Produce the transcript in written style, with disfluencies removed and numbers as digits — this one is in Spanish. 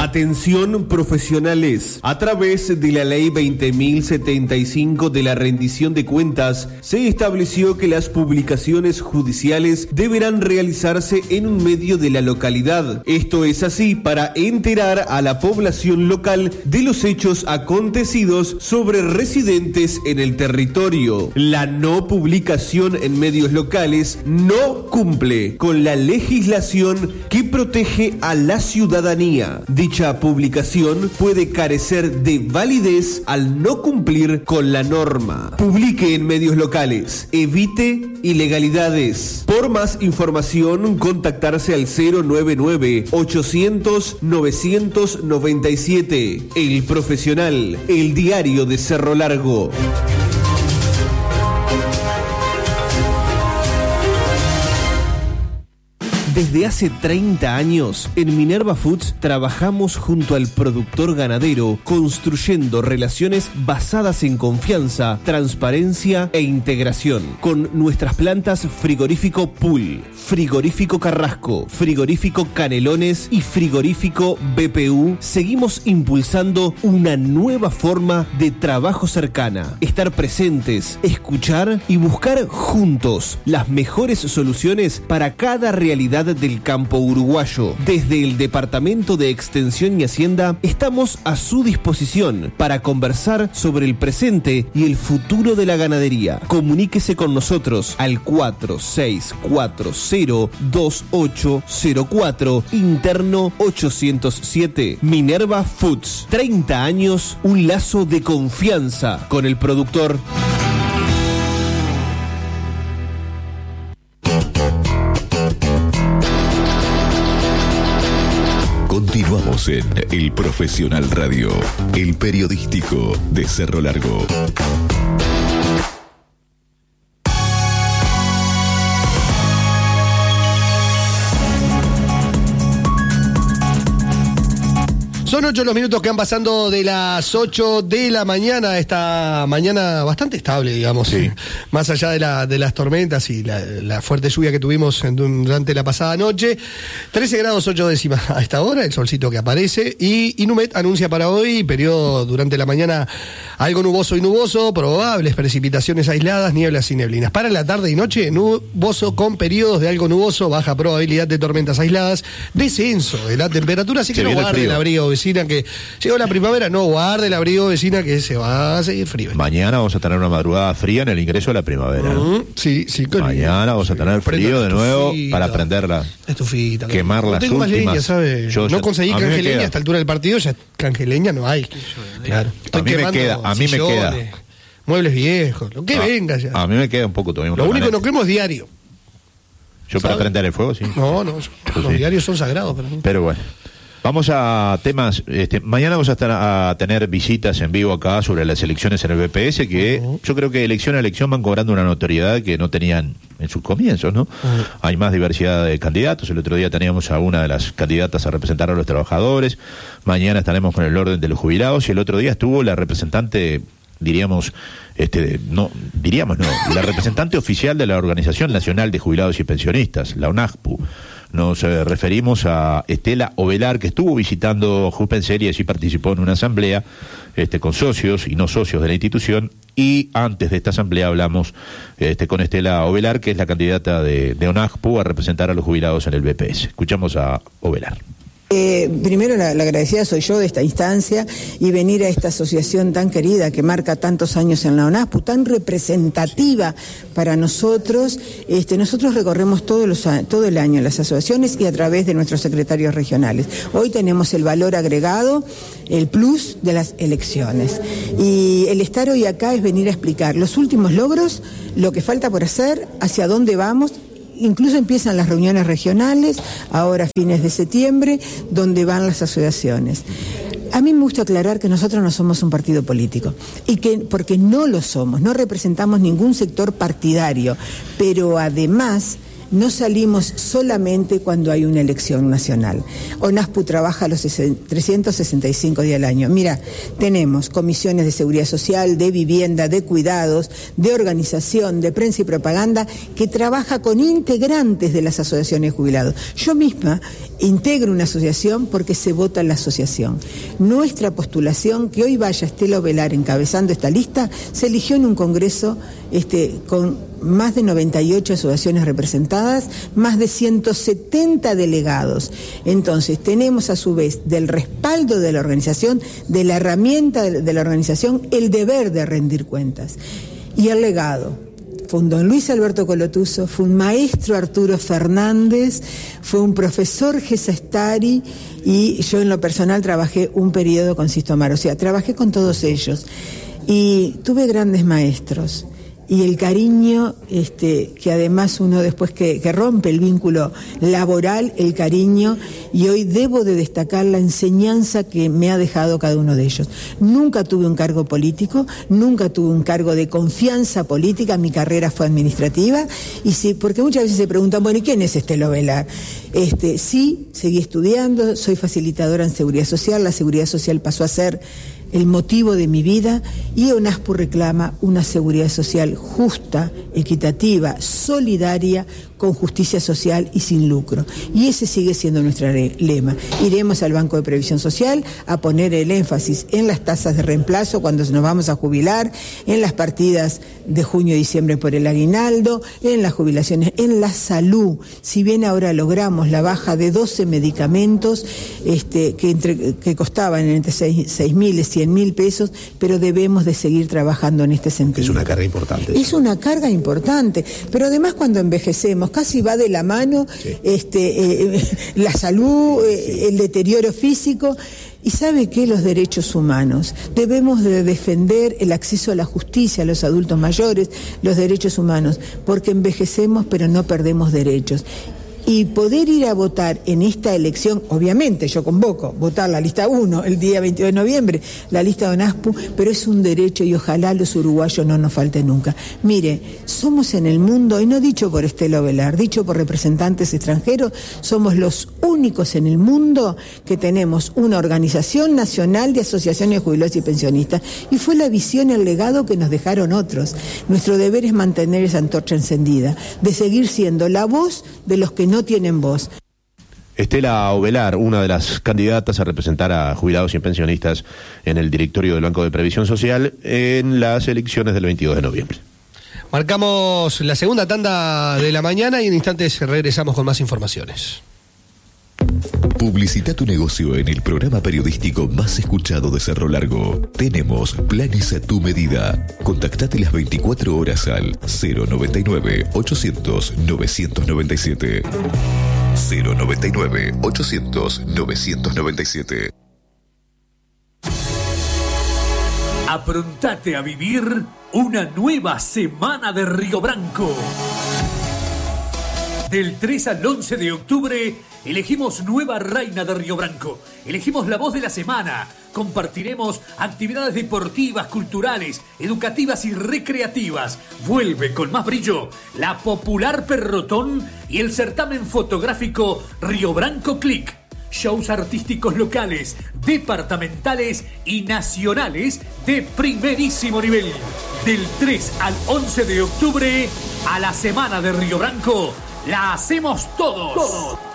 Atención profesionales. A través de la ley 20.075 de la rendición de cuentas, se estableció que las publicaciones judiciales deberán realizarse en un medio de la localidad. Esto es así para enterar a la población local de los hechos acontecidos sobre residentes en el territorio. La no publicación en medios locales no cumple con la legislación que protege a la ciudadanía. Dicha publicación puede carecer de validez al no cumplir con la norma. Publique en medios locales. Evite ilegalidades. Por más información, contactarse al 099-800-997. El Profesional, el diario de Cerro Largo. Desde hace 30 años, en Minerva Foods trabajamos junto al productor ganadero, construyendo relaciones basadas en confianza, transparencia e integración. Con nuestras plantas Frigorífico Pool, Frigorífico Carrasco, Frigorífico Canelones y Frigorífico BPU, seguimos impulsando una nueva forma de trabajo cercana. Estar presentes, escuchar y buscar juntos las mejores soluciones para cada realidad del campo uruguayo. Desde el Departamento de Extensión y Hacienda estamos a su disposición para conversar sobre el presente y el futuro de la ganadería. Comuníquese con nosotros al 46402804, interno 807. Minerva Foods, 30 años, un lazo de confianza con el productor. Continuamos en El Profesional Radio, el periodístico de Cerro Largo. Son 8 los minutos que han pasando de las 8 de la mañana, esta mañana bastante estable, digamos, sí. Más allá de las tormentas y la fuerte lluvia que tuvimos durante la pasada noche. 13 grados 8 décimas a esta hora, el solcito que aparece, y Inumet anuncia para hoy periodo durante la mañana algo nuboso y nuboso, probables precipitaciones aisladas, nieblas y neblinas. Para la tarde y noche, nuboso con periodos de algo nuboso, baja probabilidad de tormentas aisladas, descenso de la temperatura, así que no guarde el abrigo, vecina, que llegó la primavera, no guarde el abrigo, vecina, que se va a seguir frío. Mañana vamos a tener una madrugada fría en el ingreso de la primavera. Sí. Mañana vamos a tener frío de nuevo para prenderla. Estufita. Quemar las últimas. Leña, ¿sabe? No conseguí cangeleña a esta altura del partido, ya cangeleña no hay. Claro. A mí me queda. Muebles viejos, lo que venga ya. A mí me queda un poco todavía. Lo único que no quemo es diario. Yo para prender el fuego, sí. No, los diarios son sagrados para mí. Pero bueno. Vamos a temas, mañana vamos a tener visitas en vivo acá sobre las elecciones en el BPS, que yo creo que elección a elección van cobrando una notoriedad que no tenían en sus comienzos, ¿no? Hay más diversidad de candidatos. El otro día teníamos a una de las candidatas a representar a los trabajadores, mañana estaremos con el orden de los jubilados, y el otro día estuvo la representante, la representante oficial de la Organización Nacional de Jubilados y Pensionistas, la ONAJPU. Nos referimos a Estela Ovelar, que estuvo visitando Juspenseries y participó en una asamblea con socios y no socios de la institución, y antes de esta asamblea hablamos con Estela Ovelar, que es la candidata de ONAJPU a representar a los jubilados en el BPS. Escuchamos a Ovelar. Primero la agradecida soy yo de esta instancia y venir a esta asociación tan querida que marca tantos años en la ONAJPU, tan representativa para nosotros. Nosotros recorremos todo el año las asociaciones y a través de nuestros secretarios regionales. Hoy tenemos el valor agregado, el plus de las elecciones. Y el estar hoy acá es venir a explicar los últimos logros, lo que falta por hacer, hacia dónde vamos. Incluso empiezan las reuniones regionales, ahora fines de septiembre, donde van las asociaciones. A mí me gusta aclarar que nosotros no somos un partido político, porque no lo somos, no representamos ningún sector partidario, pero además no salimos solamente cuando hay una elección nacional. ONASPU trabaja los 365 días al año. Mira, tenemos comisiones de seguridad social, de vivienda, de cuidados, de organización, de prensa y propaganda, que trabaja con integrantes de las asociaciones de jubilados. Yo misma integro una asociación porque se vota en la asociación. Nuestra postulación, que hoy vaya Estela Ovelar encabezando esta lista, se eligió en un congreso con más de 98 asociaciones representadas, más de 170 delegados. Entonces, tenemos a su vez del respaldo de la organización, de la herramienta de la organización, el deber de rendir cuentas. Y el legado. Fue un don Luis Alberto Colotuso, fue un maestro Arturo Fernández, fue un profesor Gesastari, y yo en lo personal trabajé un periodo con Sisto Amaro. O sea, trabajé con todos ellos y tuve grandes maestros. Y el cariño, que además uno después que rompe el vínculo laboral, el cariño, y hoy debo de destacar la enseñanza que me ha dejado cada uno de ellos. Nunca tuve un cargo político, nunca tuve un cargo de confianza política, mi carrera fue administrativa, y sí, porque muchas veces se preguntan, bueno, ¿y quién es Estela Ovelar? Sí, seguí estudiando, soy facilitadora en seguridad social, la seguridad social pasó a ser el motivo de mi vida, y ONASPU reclama una seguridad social justa, equitativa, solidaria, con justicia social y sin lucro. Y ese sigue siendo nuestro lema. Iremos al Banco de Previsión Social a poner el énfasis en las tasas de reemplazo cuando nos vamos a jubilar, en las partidas de junio y diciembre por el aguinaldo, en las jubilaciones, en la salud. Si bien ahora logramos la baja de 12 medicamentos que costaban entre 6.000 y 100.000 pesos, pero debemos de seguir trabajando en este sentido. Es una carga importante. Es una carga importante, pero además cuando envejecemos, casi va de la mano, sí, la salud, sí, el deterioro físico. Y ¿sabe qué? Los derechos humanos. Debemos de defender el acceso a la justicia a los adultos mayores, los derechos humanos, porque envejecemos pero no perdemos derechos. Y poder ir a votar en esta elección, obviamente yo convoco votar la lista 1 el día 22 de noviembre, la lista de ONASPU, pero es un derecho y ojalá los uruguayos no nos falte nunca. Mire, somos en el mundo, y no dicho por Estela Ovelar, dicho por representantes extranjeros, somos los únicos en el mundo que tenemos una organización nacional de asociaciones de jubilados y pensionistas, y fue la visión y el legado que nos dejaron otros. Nuestro deber es mantener esa antorcha encendida, de seguir siendo la voz de los que no tienen voz. Estela Ovelar, una de las candidatas a representar a jubilados y pensionistas en el directorio del Banco de Previsión Social en las elecciones del 22 de noviembre. Marcamos la segunda tanda de la mañana y en instantes regresamos con más informaciones. Publicita tu negocio en el programa periodístico más escuchado de Cerro Largo. Tenemos planes a tu medida. Contactate las 24 horas al 099-800-997. 099-800-997. Aprontate a vivir una nueva semana de Río Branco. Del 3 al 11 de octubre elegimos nueva reina de Río Branco. Elegimos la voz de la semana. Compartiremos actividades deportivas, culturales, educativas y recreativas. Vuelve con más brillo la popular Perrotón y el certamen fotográfico Río Branco Click. Shows artísticos locales, departamentales y nacionales de primerísimo nivel. Del 3 al 11 de octubre, a la semana de Río Branco, la hacemos todos.